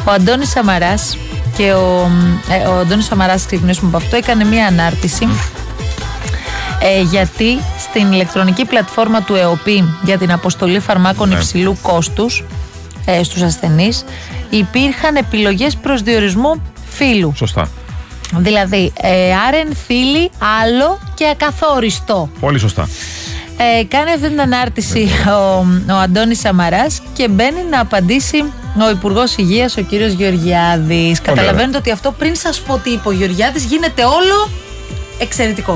Ο Αντώνης Σαμαράς και ο Αντώνης Σαμαράς, ξεκινήσουμε από αυτό, έκανε μία ανάρτηση γιατί στην ηλεκτρονική πλατφόρμα του ΕΟΠΗ για την αποστολή φαρμάκων υψηλού κόστους στους ασθενείς υπήρχαν επιλογές προς διορισμό φύλου. Σωστά. Δηλαδή άρεν, θήλη, άλλο και ακαθόριστο. Πολύ σωστά. Κάνει αυτή την ανάρτηση ο Αντώνης Σαμαράς και μπαίνει να απαντήσει ο Υπουργός Υγείας, ο κύριος Γεωργιάδης. Καταλαβαίνετε ότι αυτό, πριν σας πω τι είπε ο Γεωργιάδης, γίνεται όλο εξαιρετικό.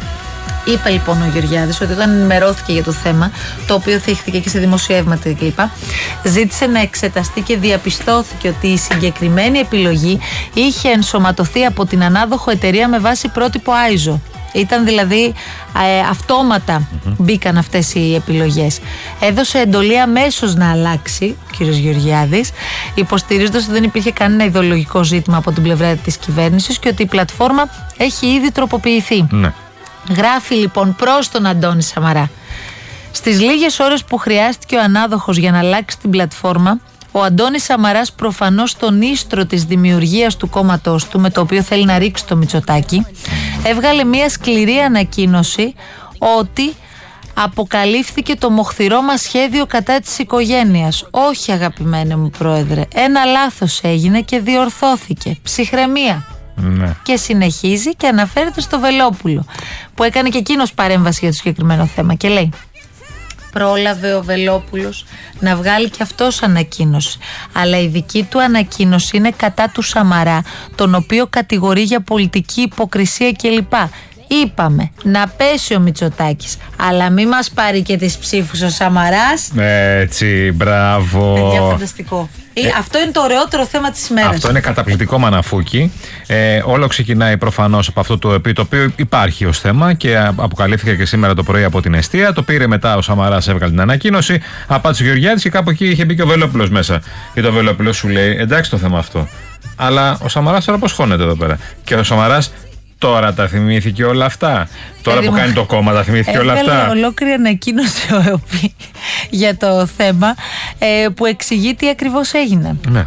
Είπε λοιπόν ο Γεωργιάδης ότι όταν ενημερώθηκε για το θέμα, το οποίο θίχθηκε και σε δημοσιεύματα κλπ., ζήτησε να εξεταστεί και διαπιστώθηκε ότι η συγκεκριμένη επιλογή είχε ενσωματωθεί από την ανάδοχο εταιρεία με βάση πρότυπο ISO. Ήταν δηλαδή αυτόματα μπήκαν αυτές οι επιλογές. Έδωσε εντολή αμέσως να αλλάξει ο κύριος Γεωργιάδης, υποστηρίζοντας ότι δεν υπήρχε κανένα ιδεολογικό ζήτημα από την πλευρά της κυβέρνησης και ότι η πλατφόρμα έχει ήδη τροποποιηθεί. Ναι. Γράφει λοιπόν προς τον Αντώνη Σαμαρά: στις λίγες ώρες που χρειάστηκε ο ανάδοχος για να αλλάξει την πλατφόρμα, ο Αντώνης Σαμαράς, προφανώς στον ίστρο της δημιουργίας του κόμματός του, με το οποίο θέλει να ρίξει το Μητσοτάκη, έβγαλε μια σκληρή ανακοίνωση ότι αποκαλύφθηκε το μοχθηρό μας σχέδιο κατά της οικογένειας. Όχι, αγαπημένε μου πρόεδρε, ένα λάθος έγινε και διορθώθηκε. Ψυχραιμία. Ναι. Και συνεχίζει και αναφέρεται στο Βελόπουλο, που έκανε και εκείνος παρέμβαση για το συγκεκριμένο θέμα και λέει: πρόλαβε ο Βελόπουλος να βγάλει και αυτός ανακοίνωση, αλλά η δική του ανακοίνωση είναι κατά του Σαμαρά, τον οποίο κατηγορεί για πολιτική υποκρισία κλπ. Είπαμε να πέσει ο Μητσοτάκης, αλλά μη μας πάρει και τις ψήφους ο Σαμαράς. Έτσι, μπράβο. Παιδιά, φανταστικό. Αυτό είναι το ωραιότερο θέμα της ημέρας. Αυτό είναι καταπληκτικό μαναφούκι. Όλο ξεκινάει προφανώς από αυτό το οποίο υπάρχει ως θέμα και αποκαλύφθηκε και σήμερα το πρωί από την Εστία. Το πήρε μετά ο Σαμαράς, έβγαλε την ανακοίνωση, απάντησε ο Γεωργιάδης και κάπου εκεί είχε μπει και ο Βελόπουλος μέσα. Και το Βελόπουλος σου λέει: εντάξει το θέμα αυτό. Αλλά ο Σαμαράς τώρα πώς χώνεται εδώ πέρα. Και ο Σαμαράς τώρα τα θυμήθηκε όλα αυτά. Τώρα που κάνει το κόμμα τα θυμήθηκε όλα αυτά. Έβγαλε ολόκληρη ανακοίνωση ο ΕΟΠΗ για το θέμα που εξηγεί τι ακριβώς έγινε. Ναι.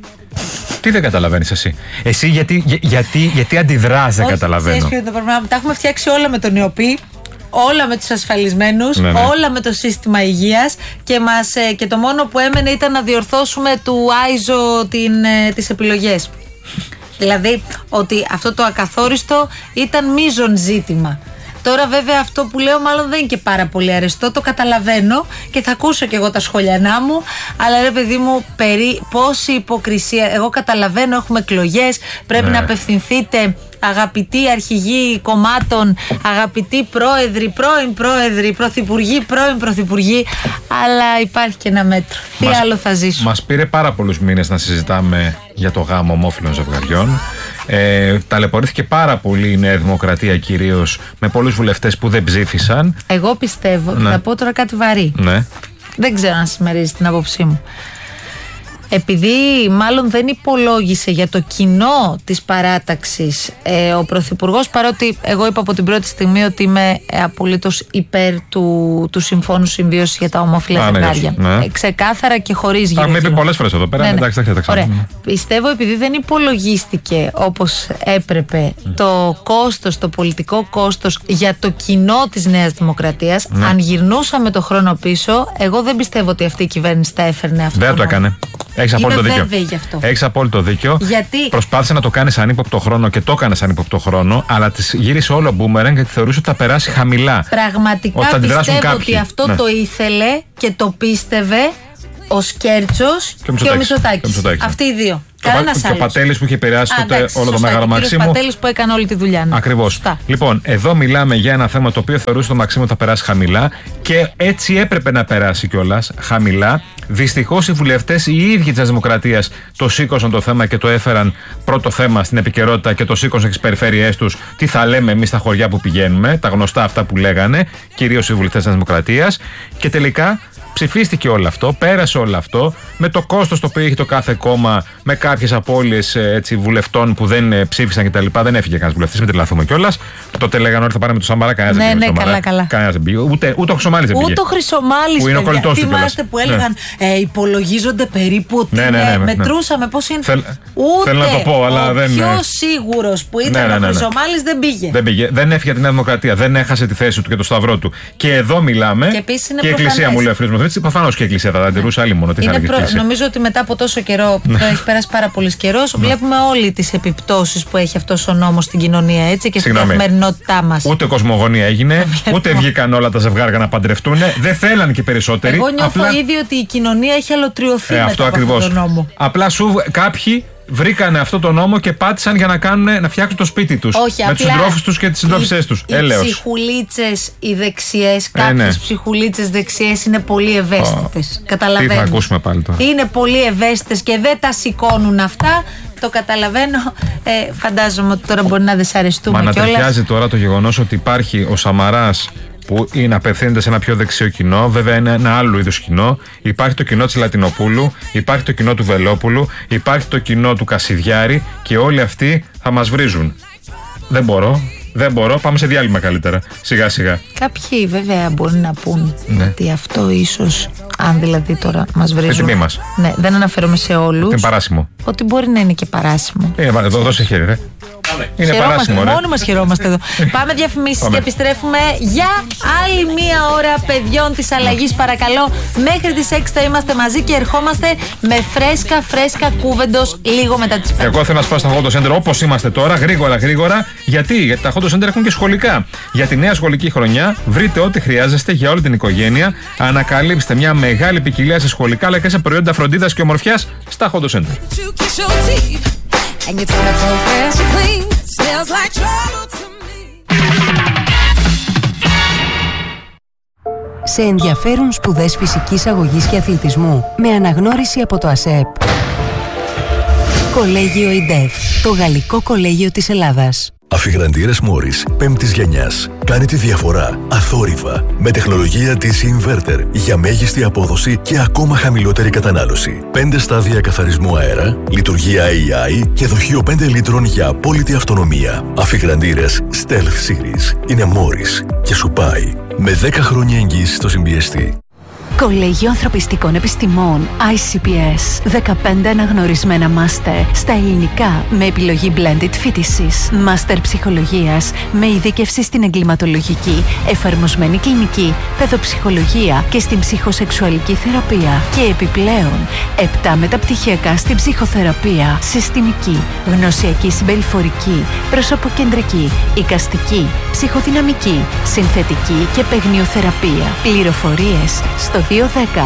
Τι δεν καταλαβαίνεις εσύ? Εσύ γιατί αντιδράς, δεν καταλαβαίνω. Τα έχουμε φτιάξει όλα με τον ΕΟΠΗ, όλα με τους ασφαλισμένους, ναι. όλα με το σύστημα υγείας και το μόνο που έμενε ήταν να διορθώσουμε του ISO τις επιλογές. Δηλαδή ότι αυτό το ακαθόριστο ήταν μείζον ζήτημα. Τώρα βέβαια αυτό που λέω μάλλον δεν είναι και πάρα πολύ αρεστό, το καταλαβαίνω και θα ακούσω και εγώ τα σχολιανά μου, αλλά ρε παιδί μου, πόση υποκρισία. Εγώ καταλαβαίνω, έχουμε εκλογές, πρέπει να απευθυνθείτε, αγαπητοί αρχηγοί κομμάτων, αγαπητοί πρόεδροι, πρώην πρόεδροι, πρωθυπουργοί, πρώην πρωθυπουργοί, αλλά υπάρχει και ένα μέτρο. Τι άλλο θα ζήσουμε. Μας πήρε πάρα πολλούς μήνες να συζητάμε για το γάμο ομόφυλων ζευγαριών. Ταλαιπωρήθηκε πάρα πολύ η Νέα Δημοκρατία, κυρίως με πολλούς βουλευτές που δεν ψήφισαν. Εγώ πιστεύω, θα πω τώρα κάτι βαρύ. Ναι. Δεν ξέρω αν συμμερίζει την άποψή μου. Επειδή μάλλον δεν υπολόγισε για το κοινό της παράταξης ο Πρωθυπουργός, παρότι εγώ είπα από την πρώτη στιγμή ότι είμαι απολύτως υπέρ του Συμφώνου Συμβίωσης για τα ομόφυλα ζευγάρια. Ναι. Ξεκάθαρα και χωρίς γύρω. Με είπε πολλές φορές εδώ πέρα. Ναι. Εντάξει, ωραία. Πιστεύω, επειδή δεν υπολογίστηκε όπως έπρεπε το κόστος, το πολιτικό κόστος για το κοινό της Νέας Δημοκρατίας, αν γυρνούσαμε το χρόνο πίσω, εγώ δεν πιστεύω ότι αυτή η κυβέρνηση θα έφερνε αυτό. Δεν το έκανε. Έχεις απόλυτο δίκιο. Έχεις απόλυτο δίκιο. Γιατί προσπάθησε να το κάνει σαν ύποπτο χρόνο και το έκανε σαν ύποπτο χρόνο, αλλά της γύρισε όλο μπούμερανγκ γιατί θεωρούσε ότι θα περάσει χαμηλά. Πραγματικά πιστεύω ότι αυτό το ήθελε και το πίστευε ο Σκέρτσος και ο Μητσοτάκης. Αυτοί οι δύο. Και ο Πατέλης που είχε επηρεάσει τότε όλο το Μέγαρο Μαξίμου. Ο Πατέλης που έκανε όλη τη δουλειά. Ναι. Ακριβώς. Λοιπόν, εδώ μιλάμε για ένα θέμα το οποίο θεωρούσε το Μαξίμου θα περάσει χαμηλά και έτσι έπρεπε να περάσει κιόλας χαμηλά. Δυστυχώς οι βουλευτές οι ίδιοι της Δημοκρατίας το σήκωσαν το θέμα και το έφεραν πρώτο θέμα στην επικαιρότητα και το σήκωσαν στις περιφέρειές τους. Τι θα λέμε εμείς στα χωριά που πηγαίνουμε, τα γνωστά αυτά που λέγανε, κυρίως οι βουλευτές της Δημοκρατίας. Και τελικά ψηφίστηκε όλο αυτό, πέρασε όλο αυτό, με το κόστος το οποίο είχε το κάθε κόμμα, με κάποιες απώλειες βουλευτών που δεν ψήφισαν κτλ. Δεν έφυγε κανένας βουλευτής, μην τρελαθούμε κιόλας. Τότε λέγανε ότι θα πάρουμε το Σαμαρά, κανένας δεν πήγε. Κανένας δεν πήγε. Ούτε ο Χρυσομάλης δεν πήγε. Ούτε ο Χρυσομάλης, που είναι ο κολλητός του κιόλας. Που έλεγαν υπολογίζονται περίπου ότι μετρούσαμε πώς είναι. Θέλω να το πω, αλλά δεν. Ο πιο σίγουρος που ήταν ο Χρυσομάλης δεν πήγε. Δεν πήγε. Δεν έφυγε τη Νέα Δημοκρατία. Δεν έχασε τη θέση του και το σταυρό του. Και εδώ μιλάμε. Και η Εκκλησία, μου λέει ο φίλος μου. Προφανώς και η Εκκλησία θα τα αντιρρούσε, άλλη μόνο. Νομίζω ότι μετά από τόσο καιρό, που έχει περάσει πάρα πολύ καιρό, βλέπουμε όλοι τις επιπτώσεις που έχει αυτός ο νόμος στην κοινωνία, έτσι, και στην καθημερινότητά μας. Ούτε κοσμογονία έγινε, ούτε βγήκαν όλα τα ζευγάρια να παντρευτούν. Δεν θέλαν και περισσότεροι. Εγώ νιώθω ήδη ότι η κοινωνία έχει αλωτριωθεί μετά από αυτόν τον νόμο. Απλά κάποιοι βρήκανε αυτό το νόμο και πάτησαν για να φτιάξουν το σπίτι τους. Με τους συντρόφους τους και τις συντρόφισσές τους. Οι ψυχουλίτσες οι δεξιές, κάποιες ψυχουλίτσες δεξιές είναι πολύ ευαίσθητες. Καταλαβαίνω. Τι θα ακούσουμε πάλι τώρα. Είναι πολύ ευαίσθητες και δεν τα σηκώνουν αυτά. Το καταλαβαίνω. Φαντάζομαι ότι τώρα μπορεί να δυσαρεστούμε κιόλας. Μα να ταιριάζει τώρα το γεγονός ότι υπάρχει ο Σαμαράς που απευθύνεται σε ένα πιο δεξιό κοινό, βέβαια είναι ένα άλλο είδους κοινό. Υπάρχει το κοινό της Λατινοπούλου, υπάρχει το κοινό του Βελόπουλου, υπάρχει το κοινό του Κασιδιάρη και όλοι αυτοί θα μας βρίζουν. Δεν μπορώ, πάμε σε διάλειμμα καλύτερα. Σιγά σιγά. Κάποιοι βέβαια μπορεί να πούν ότι αυτό ίσως, αν δηλαδή τώρα μας βρίζουν. Τιμή μας. Ναι, δεν αναφέρομαι σε όλους. Είναι παράσιμο. Ότι μπορεί να είναι και παράσιμο. Εδώ δώσε χέρι, ρε. Είναι παράσιμο, ρε. Μόνοι μας χαιρόμαστε εδώ. Πάμε διαφημίσεις και επιστρέφουμε για άλλη μία ώρα παιδιών της αλλαγής, παρακαλώ. Μέχρι τις 6 θα είμαστε μαζί και ερχόμαστε με φρέσκα κούβεντος λίγο μετά τις 5. Εγώ θέλω να σπάσω στα Hot Center όπως είμαστε τώρα, γρήγορα. Γιατί τα Hot Center έχουν και σχολικά. Για τη νέα σχολική χρονιά βρείτε ό,τι χρειάζεστε για όλη την οικογένεια. Ανακαλύψτε μια μεγάλη ποικιλία σε σχολικά αλλά και σε προϊόντα φροντίδας και ομορφιάς στα Hot Center. And you turn up so fast and clean, smells like trouble to me. Σε ενδιαφέρουν σπουδές φυσικής αγωγής και αθλητισμού με αναγνώριση από το ΑΣΕΠ. Κολέγιο ΙΝΤΕΦ, το γαλλικό κολέγιο της Ελλάδας. Αφιγραντήρες Μόρις 5ης γενιάς. Κάνει τη διαφορά αθόρυβα με τεχνολογία της Inverter για μέγιστη απόδοση και ακόμα χαμηλότερη κατανάλωση. 5 στάδια καθαρισμού αέρα, λειτουργία AI και δοχείο 5 λίτρων για απόλυτη αυτονομία. Αφιγραντήρες Stealth Series είναι Μόρις και σου πάει με 10 χρόνια εγγύηση στο συμπιεστή. Κολέγιο Ανθρωπιστικών Επιστημών ICPS. 15 αναγνωρισμένα μάστερ στα ελληνικά με επιλογή blended φοιτησης. Μάστερ ψυχολογίας με ειδίκευση στην εγκληματολογική, εφαρμοσμένη κλινική, παιδοψυχολογία και στην ψυχοσεξουαλική θεραπεία. Και επιπλέον 7 μεταπτυχιακά στην ψυχοθεραπεία, συστημική, γνωσιακή συμπεριφορική, προσωποκεντρική, εικαστική, ψυχοδυναμική, συνθετική και παιγνιοθεραπεία. Πληροφορίες στο 210-645-6565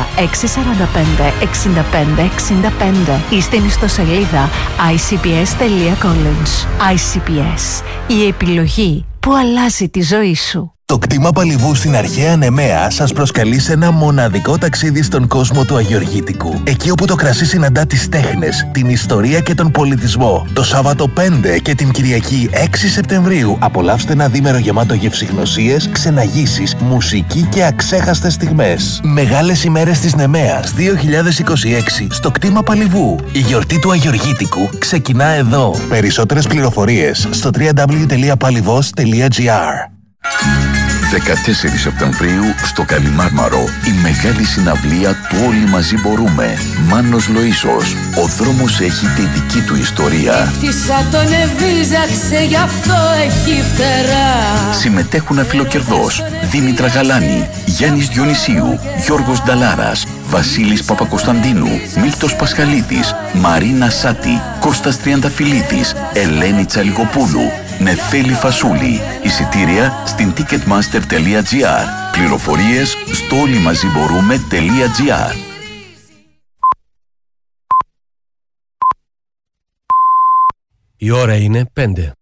ή στην ιστοσελίδα icps.college. ICPS. Η επιλογή που αλλάζει τη ζωή σου. Το κτήμα Παλιβού στην αρχαία Νεμαία σας προσκαλεί σε ένα μοναδικό ταξίδι στον κόσμο του Αγιοργήτικου. Εκεί όπου το κρασί συναντά τις τέχνες, την ιστορία και τον πολιτισμό. Το Σάββατο 5 και την Κυριακή 6 Σεπτεμβρίου απολαύστε ένα διήμερο γεμάτο γευσηγνωσίες, ξεναγήσεις, μουσική και αξέχαστες στιγμές. Μεγάλες ημέρες της Νεμαίας 2026 στο κτήμα Παλιβού. Η γιορτή του Αγιοργήτικου ξεκινά εδώ. Περισσότερες πληροφορίες στο www.palivos.gr. 14 Σεπτεμβρίου στο Καλιμάρμαρο η μεγάλη συναυλία του Όλοι Μαζί Μπορούμε. Μάνος Λοΐσος. Ο δρόμος έχει τη δική του ιστορία. Χτίσα τον εβίζαξε, γι' αυτό έχει φτερά. Συμμετέχουν αφιλοκερδός Δήμητρα Γαλάνη, Γιάννης Διονυσίου, Γιώργος Νταλάρας, Βασίλης Παπακοσταντίνου, Μίλτος Πασχαλίδης, Μαρίνα Σάτη, Κώστας Τριανταφυλλίδης, Ελένη Τσαλιγοπούλου, Νεφέλη Φασούλη. Εισιτήρια στην ticketmaster.gr. Πληροφορίες στο όλοιμαζιμπορούμε.gr. Η ώρα είναι 5.